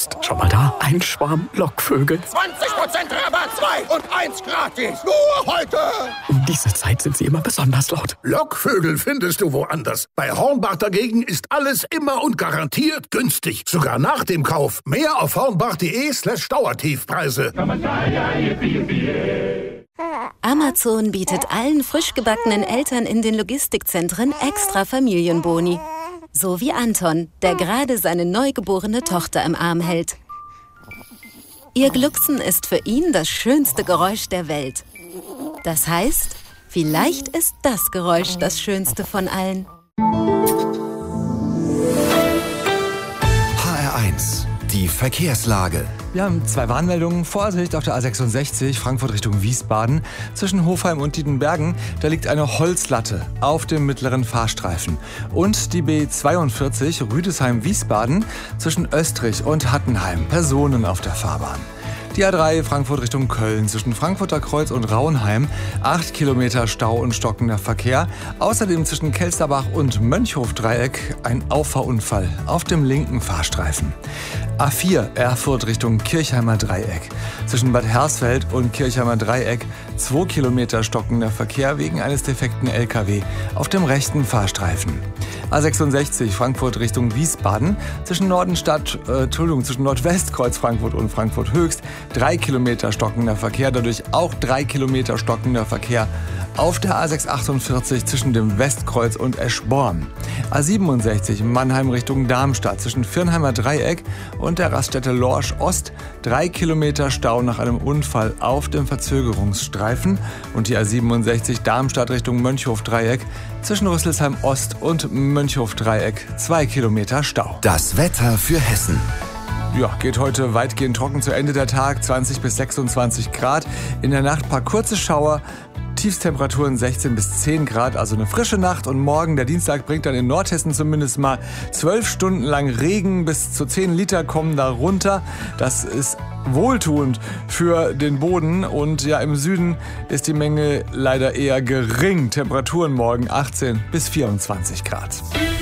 ist. Schon mal da? Ein Schwarm Lockvögel. 20% Rabatt, 2 und 1 gratis. Nur heute. Um diese Zeit sind sie immer besonders laut. Lockvögel findest du woanders. Bei Hornbach dagegen ist alles immer und garantiert günstig. Sogar nach dem Kauf. Mehr auf hornbach.de/Dauertiefpreise. Amazon bietet allen frisch gebackenen Eltern in den Logistikzentren extra Familienboni. So wie Anton, der gerade seine neugeborene Tochter im Arm hält. Ihr Glucksen ist für ihn das schönste Geräusch der Welt. Das heißt, vielleicht ist das Geräusch das schönste von allen. HR1, die Verkehrslage. Wir haben 2 Warnmeldungen. Vorsicht auf der A66, Frankfurt Richtung Wiesbaden. Zwischen Hofheim und Dietenbergen, da liegt eine Holzlatte auf dem mittleren Fahrstreifen. Und die B42 Rüdesheim-Wiesbaden zwischen Österreich und Hattenheim. Personen auf der Fahrbahn. Die A3 Frankfurt Richtung Köln zwischen Frankfurter Kreuz und Raunheim. 8 Kilometer Stau und stockender Verkehr. Außerdem zwischen Kelsterbach und Mönchhof-Dreieck ein Auffahrunfall auf dem linken Fahrstreifen. A4 Erfurt Richtung Kirchheimer Dreieck. Zwischen Bad Hersfeld und Kirchheimer Dreieck 2 Kilometer stockender Verkehr wegen eines defekten LKW auf dem rechten Fahrstreifen. A66 Frankfurt Richtung Wiesbaden zwischen zwischen Nordwestkreuz Frankfurt und Frankfurt Höchst 3 Kilometer stockender Verkehr, dadurch auch 3 Kilometer stockender Verkehr auf der A648 zwischen dem Westkreuz und Eschborn. A67 Mannheim Richtung Darmstadt zwischen Viernheimer Dreieck und der Raststätte Lorsch Ost 3 Kilometer Stau nach einem Unfall auf dem Verzögerungsstreifen und die A67 Darmstadt Richtung Mönchhof Dreieck zwischen Rüsselsheim Ost und Mönchhof Dreieck 2 Kilometer Stau. Das Wetter für Hessen. Ja, geht heute weitgehend trocken zu Ende der Tag, 20 bis 26 Grad. In der Nacht paar kurze Schauer, Tiefstemperaturen 16 bis 10 Grad, also eine frische Nacht. Und morgen, der Dienstag, bringt dann in Nordhessen zumindest mal 12 Stunden lang Regen. Bis zu 10 Liter kommen da runter. Das ist wohltuend für den Boden. Und ja, im Süden ist die Menge leider eher gering. Temperaturen morgen 18 bis 24 Grad.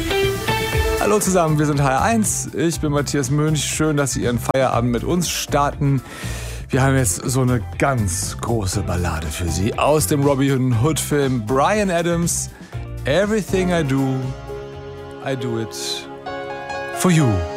Hallo zusammen, wir sind HR1. Ich bin Matthias Mönch. Schön, dass Sie Ihren Feierabend mit uns starten. Wir haben jetzt so eine ganz große Ballade für Sie aus dem Robin Hood-Film Bryan Adams. Everything I do it for you.